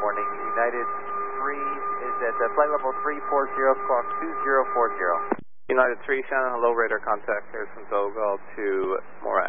morning. United 3 is at flight level 340, squawk 2040. United 3, Shannon, hello, radar contact, Harrison Vogel to Mora